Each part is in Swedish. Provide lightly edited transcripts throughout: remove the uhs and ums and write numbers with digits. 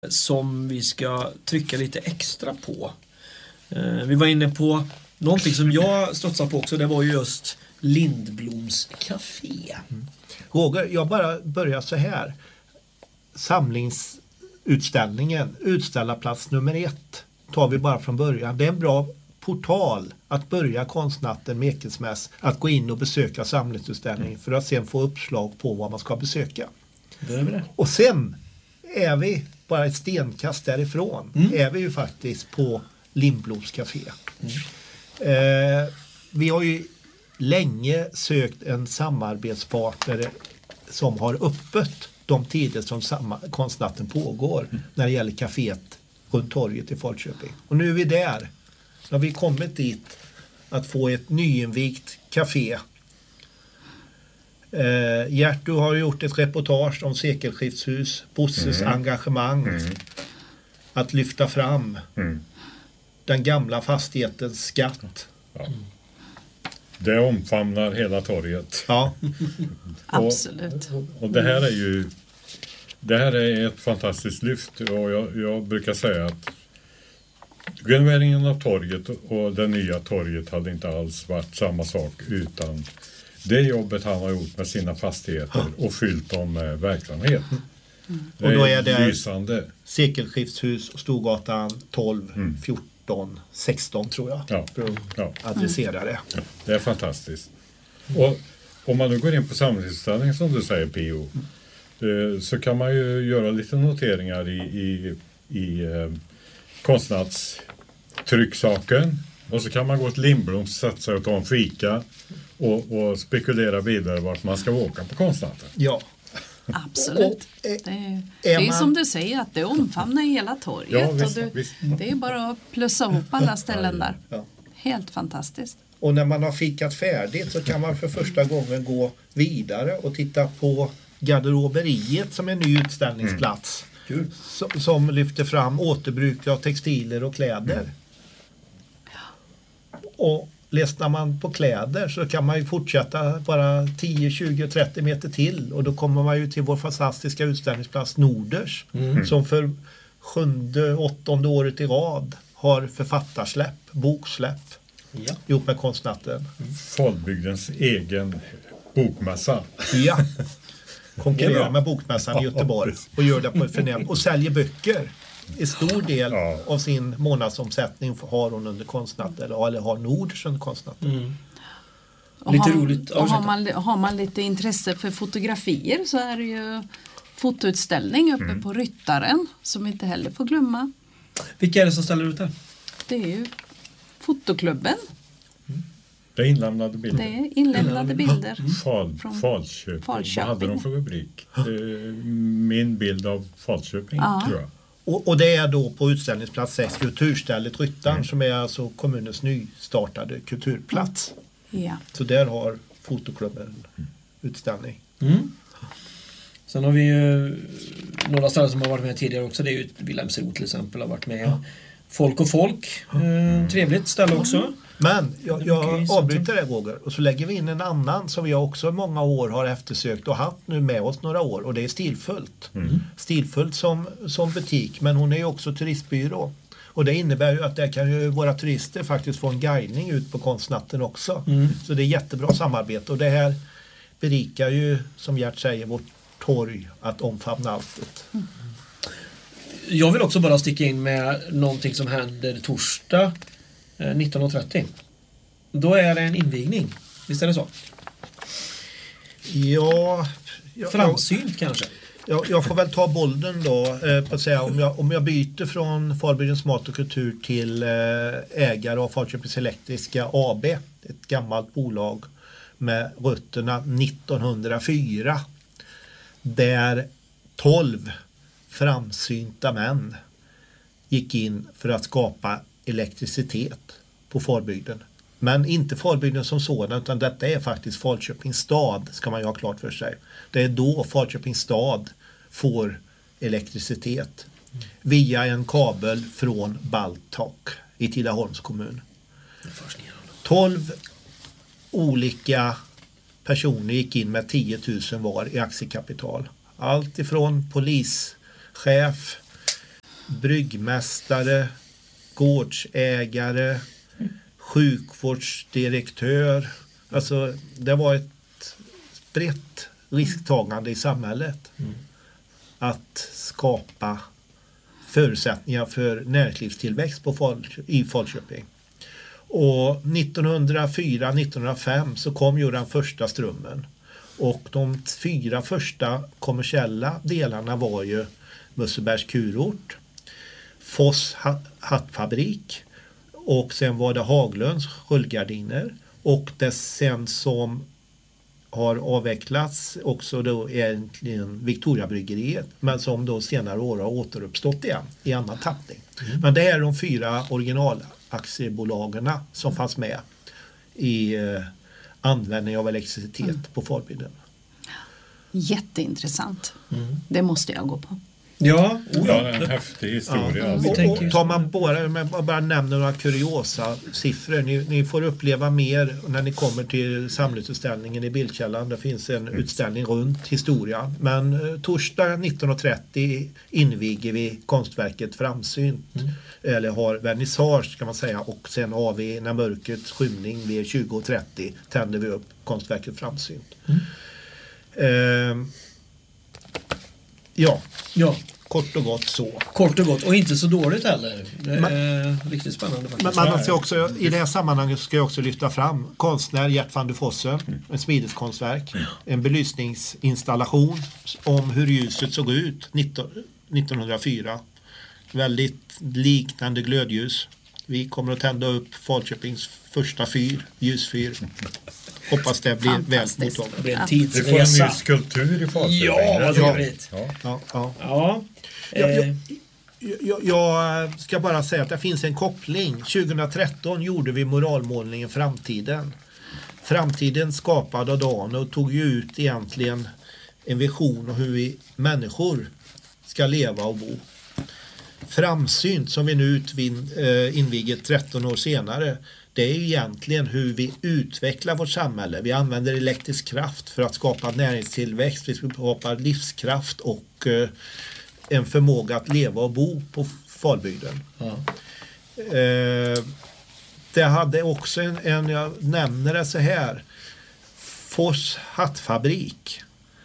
som vi ska trycka lite extra på. Vi var inne på någonting som jag stötsade på också, det var ju just Lindbloms café. Roger, jag bara börjar så här. Samlingsutställningen, utställarplats nummer 1 tar vi bara från början. Det är en bra portal att börja konstnatten med Ekensmäss, att gå in och besöka samlingsutställningen för att sen få uppslag på vad man ska besöka. Och sen är vi bara ett stenkast därifrån är vi ju faktiskt på Lindbloms café. Vi har ju länge sökt en samarbetspartner som har öppet de tider som konstnatten pågår när det gäller kaféet runt torget i Falköping. Och nu är vi där. Nu har vi kommit dit att få ett nyinvigt café. Gert, du har gjort ett reportage om sekelskiftshus, Bosses engagemang att lyfta fram den gamla fastighetens skatt. Ja. Det omfamnar hela torget. Ja. Absolut. Och det här är ett fantastiskt lyft, och jag brukar säga att renoveringen av torget och det nya torget hade inte alls varit samma sak utan det jobbet han har gjort med sina fastigheter och fyllt dem med verksamhet. Och då är det lysande. Sekelskiftshus och Storgatan 12, 14, 16 tror jag. Ja. För att adressera det. Ja, det är fantastiskt. Och om man nu går in på samlingsutställningen som du säger, P.O. Så kan man ju göra lite noteringar i konstnadstrycksaken. Och så kan man gå till Lindbloms, sätta sig och ta en fika och spekulera vidare vart man ska åka på konstnaden. Ja. Absolut. Det är som du säger, att det omfamnar hela torget. Ja, visst, och visst. Det är bara att plussa ihop alla ställen där. Ja. Helt fantastiskt. Och när man har fikat färdigt så kan man för första gången gå vidare och titta på garderoberiet som är en ny utställningsplats. Som lyfter fram återbruk av textiler och kläder. Och ledsnar man på kläder så kan man ju fortsätta bara 10, 20, 30 meter till och då kommer man ju till vår fantastiska utställningsplats Norders som för 7:e, 8:e året i rad har författarsläpp, boksläpp ihop med konstnatten. Falbygdens egen bokmässa. Ja. Konkurrerar med bokmässan i Göteborg och gör det på ett förnämligt och säljer böcker. En stor del av sin månadsomsättning har hon under konstnatten eller har Norders under konstnatten. Lite roligt. Och har man lite intresse för fotografier så är det ju fotoutställning uppe på Ryttaren som vi inte heller får glömma. Vilka är det som ställer ut här? Det är ju fotoklubben. Det är inlämnade bilder. Det är inlämnade bilder. Falköping. Vad hade de för rubrik? Min bild av Falköping, tror jag. Och det är då på utställningsplats 6, kulturstället Ryttaren som är alltså kommunens nystartade kulturplats. Ja. Så där har fotoklubben utställning. Sen har vi ju några ställen som har varit med tidigare också. Det är ju Wilhelmsro till exempel har varit med. Folk och folk. Trevligt ställe också. Men jag avbryter det, Roger, och så lägger vi in en annan som vi också i många år har eftersökt och haft nu med oss några år, och det är Stilfullt. Stilfullt som butik, men hon är ju också turistbyrå. Och det innebär ju att där kan ju våra turister faktiskt få en guidning ut på konstnatten också. Så det är jättebra samarbete och det här berikar ju, som Gert säger, vårt torg att omfamna allt. Jag vill också bara sticka in med någonting som händer torsdag 19.30. Då är det en invigning. Visst är det så? Ja. Framsynt kanske. Jag får väl ta bollen då på att säga om jag byter från Falbygdens mat och kultur till ägare av Falköpings Elektriska AB, ett gammalt bolag med rötterna 1904 där 12 framsynta män gick in för att skapa elektricitet på Falbygden. Men inte Falbygden som sådan, utan detta är faktiskt Falköpings stad, ska man ju ha klart för sig. Det är då Falköpings stad får elektricitet via en kabel från Baltok i Tidaholms kommun. 12 olika personer gick in med 10 000 var i aktiekapital. Allt ifrån polischef, bryggmästare, gårdsägare, sjukvårdsdirektör. Alltså det var ett brett risktagande i samhället. Att skapa förutsättningar för näringslivstillväxt i Falköping. Och 1904-1905 så kom ju den första strömmen. Och de 4 första kommersiella delarna var ju Musselbergs kurort, Foss hattfabrik och sen var det Haglunds rullgardiner och det sen som har avvecklats också då egentligen Victoriabryggeriet men som då senare år har återuppstått igen i annan tappning. Men det är de 4 originalaktiebolagen som fanns med i användning av elektricitet på Falbygden. Jätteintressant. Det måste jag gå på. Ja, det är en häftig historia. Ja. Och tar man bara nämner några kuriosa siffror. Ni får uppleva mer när ni kommer till samlingsutställningen i Bildkällan. Det finns en utställning runt historia. Men torsdag 19.30 inviger vi konstverket Framsynt. Eller har vernissage kan man säga. Och sen har vi när mörkrets skymning vid 20.30 tänder vi upp konstverket Framsynt. Ja. Kort och gott så. Kort och gott. Och inte så dåligt heller. Det är riktigt spännande faktiskt. Men man ska också, i det här sammanhanget ska jag också lyfta fram konstnär Gert van der Fosse. En smideskonstverk. En belysningsinstallation om hur ljuset såg ut 1904. Väldigt liknande glödljus. Vi kommer att tända upp Falköpings första ljusfyr. Hoppas det blir väl mottaget. Det blir en Vi får en tidsresa. ny skulptur i Falköping. Ja, vad trevligt. Ja. Jag ska bara säga att det finns en koppling. 2013 gjorde vi moralmålningen Framtiden. Framtiden skapad av Dan och tog ju ut egentligen en vision om hur vi människor ska leva och bo. Framsynt som vi nu inviger 13 år senare, det är egentligen hur vi utvecklar vårt samhälle. Vi använder elektrisk kraft för att skapa näringstillväxt, vi skapar livskraft och en förmåga att leva och bo på Falbygden. Det hade också jag nämner det så här, Foss hattfabrik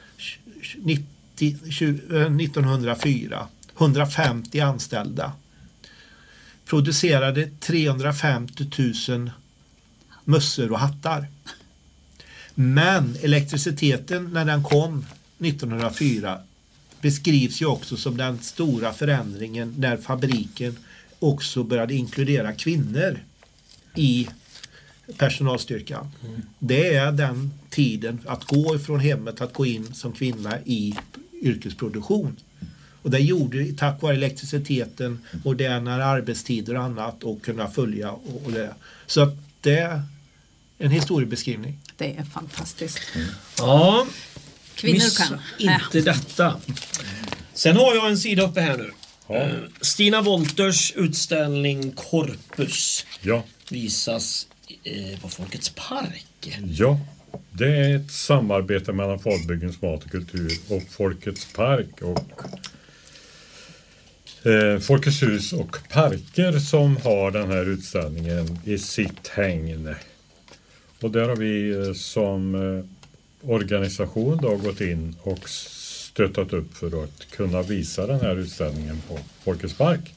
1904. 150 anställda. Producerade 350 000 mössor och hattar. Men elektriciteten när den kom 1904 beskrivs ju också som den stora förändringen när fabriken också började inkludera kvinnor i personalstyrkan. Det är den tiden att gå ifrån hemmet att gå in som kvinna i yrkesproduktion. Och det gjorde tack vare elektriciteten, modernare arbetstider och annat och kunna följa och det. Så att det är en historiebeskrivning. Det är fantastiskt. Ja, Kvinnor kan. Inte detta. Sen har jag en sida uppe här nu. Stina Wolters utställning Corpus visas på Folkets park. Ja, det är ett samarbete mellan Falbygdens mat och kultur och Folkets park och Folkets hus och parker som har den här utställningen i sitt hägn. Och där har vi som organisation då gått in och stöttat upp för att kunna visa den här utställningen på Folkets park.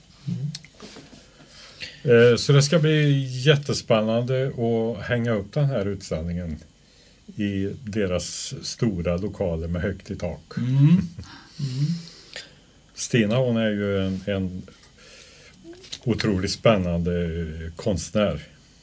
Så det ska bli jättespännande att hänga upp den här utställningen i deras stora lokaler med högt i tak. Stina, hon är ju en otroligt spännande konstnär.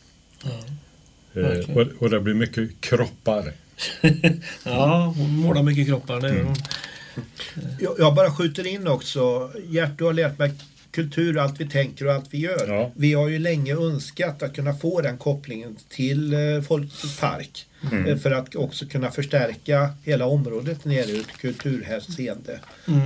Och det blir mycket kroppar. Ja, hon målar mycket kroppar. Det är hon. Jag bara skjuter in också. Gert, du har lärt mig kultur, allt vi tänker och allt vi gör. Ja. Vi har ju länge önskat att kunna få den kopplingen till Folkets park. För att också kunna förstärka hela området nere ur ett kulturhänseende.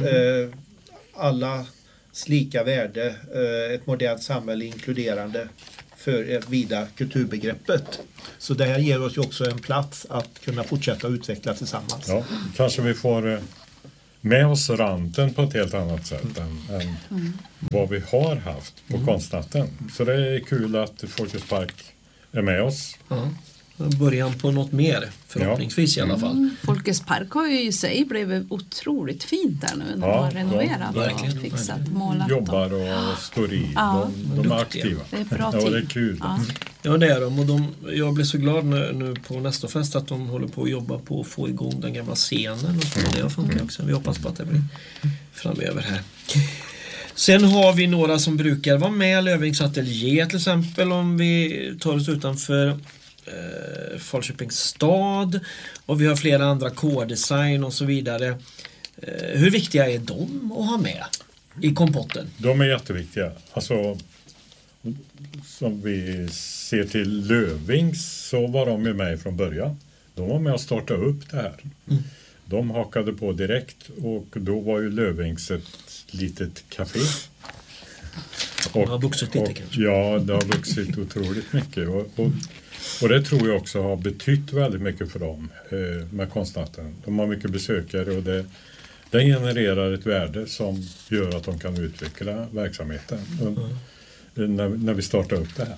Allas lika värde, ett modernt samhälle inkluderande för ett vida kulturbegreppet. Så det här ger oss ju också en plats att kunna fortsätta utveckla tillsammans. Ja, kanske vi får med oss ranten på ett helt annat sätt än vad vi har haft på konstnatten. Så det är kul att Folkets Park är med oss. Ja. Början på något mer, förhoppningsvis i alla fall. Folkets Park har ju i sig blivit otroligt fint där nu när de har renoverat och fixat, målat. Jobbar och står i. De är aktiva. Det är bra tid. Det är kul. Ja, det är de. Och jag blir så glad nu på nästa fest att de håller på att jobba på att få igång den gamla scenen och så. Det funkar också. Vi hoppas på att det blir framöver här. Sen har vi några som brukar vara med, Lövings Atelier till exempel, om vi tar oss utanför Falköpings stad, och vi har flera andra K-design och så vidare. Hur viktiga är de att ha med i kompotten? De är jätteviktiga. Alltså, som vi ser till Lövings så var de ju med från början. De var med att starta upp det här. De hakade på direkt, och då var ju Lövings ett litet café. Och har vuxit lite kanske. Ja, det har vuxit otroligt mycket. Och det tror jag också har betytt väldigt mycket för dem med konstnatten. De har mycket besökare, och det genererar ett värde som gör att de kan utveckla verksamheten när vi startar upp det här.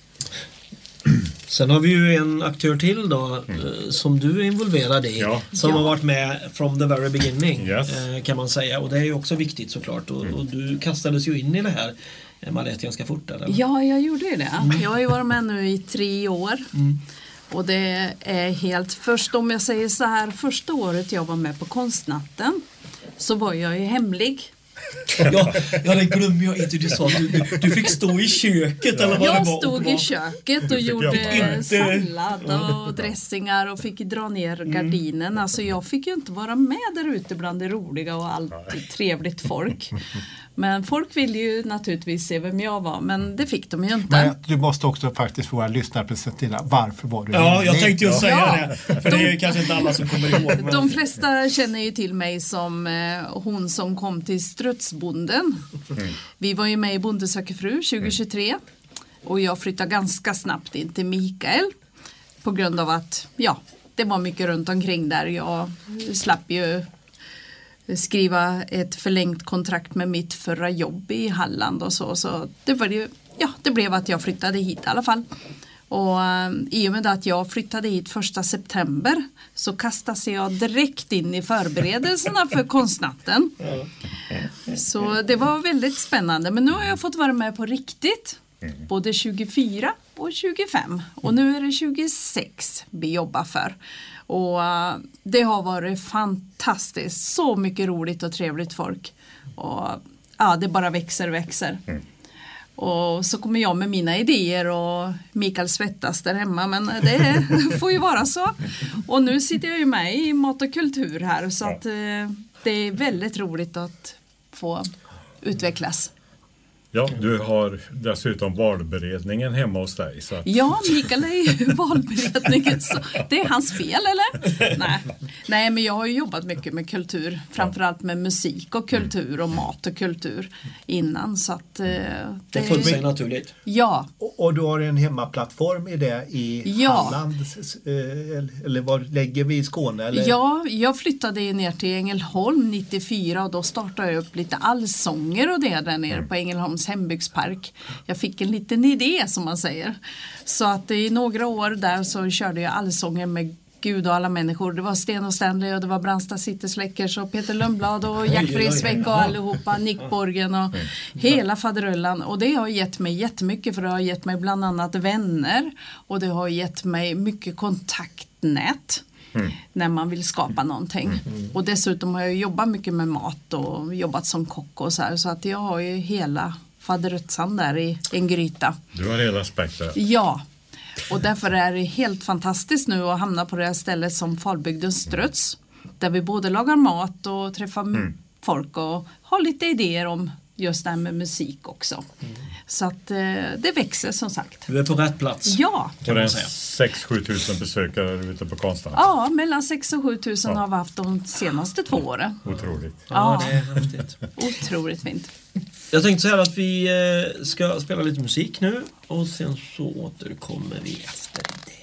Sen har vi ju en aktör till då som du är involverad i, som har varit med from the very beginning, kan man säga. Och det är ju också viktigt såklart. Och du kastades ju in i det här, Mariette, ganska fort. Eller? Ja, jag gjorde ju det. Jag har ju varit med nu i 3 år. Och det är helt först, om jag säger så här, första året jag var med på konstnatten så var jag ju hemlig. Ja, det glömmer jag inte. Du sa att du fick stå i köket. Eller vad jag det var, stod i köket och gjorde sallad och dressingar och fick dra ner gardinen. Alltså jag fick ju inte vara med där ute bland det roliga och allt trevligt folk. Men folk ville ju naturligtvis se vem jag var, men det fick de ju inte. Men du måste också faktiskt få våra lyssnare presentera varför var du Ja, jag tänkte ju säga det. För det är ju kanske inte alla som kommer ihåg. Men... De flesta känner ju till mig som hon som kom till Strutsbonden. Vi var ju med i Bonde söker fru 2023. Och jag flyttade ganska snabbt in till Mikael. På grund av att, det var mycket runt omkring där. Jag slapp ju skriva ett förlängt kontrakt med mitt förra jobb i Halland och så det var ju, det blev att jag flyttade hit i alla fall. Och i och med att jag flyttade hit 1 september så kastades jag direkt in i förberedelserna för konstnatten. Så det var väldigt spännande, men nu har jag fått vara med på riktigt. Både 24 och 25. Och nu är det 26 vi jobbar för. Och det har varit fantastiskt. Så mycket roligt och trevligt folk. Och det bara växer. Och så kommer jag med mina idéer och Mikael svettas där hemma. Men det får ju vara så. Och nu sitter jag ju med i mat och kultur här. Så att det är väldigt roligt att få utvecklas. Ja, du har dessutom valberedningen hemma hos dig. Så att... Ja, Mikael är ju valberedningen. Så det är hans fel, eller? Nej, men jag har ju jobbat mycket med kultur. Framförallt med musik och kultur och mat och kultur innan. Så att, det föll sig naturligt. Ja. Och du har en hemmaplattform i det i Halland? Eller var lägger vi i Skåne? Eller? Ja, jag flyttade ner till Ängelholm 94 och då startade jag upp lite allsånger och det där nere på Ängelholms hembygdspark. Jag fick en liten idé som man säger. Så att i några år där så körde jag allsånger med Gud och alla människor. Det var Sten och Stanley och det var Brandsta Citysläckers och Peter Lundblad och Jack Frisbeck och allihopa, Nick Borgen och hela faderullan. Och det har gett mig jättemycket, för det har gett mig bland annat vänner och det har gett mig mycket kontaktnät. När man vill skapa någonting. Och dessutom har jag jobbat mycket med mat och jobbat som kock och så här. Så att jag har ju hela faderutsan där i en gryta. Du har hela spektrat. Ja, och därför är det helt fantastiskt nu att hamna på det här stället som Falbygdens Struts. Där vi både lagar mat och träffar folk och har lite idéer om just det här med musik också. Så att det växer som sagt. Du är på rätt plats. Ja. Kan man säga. 6-7 tusen besökare ute på konsten. Ja, mellan 6 och 7 tusen har vi haft de senaste 2 åren. Otroligt. Ja, det är häftigt. Otroligt fint. Jag tänkte så här att vi ska spela lite musik nu och sen så återkommer vi efter det.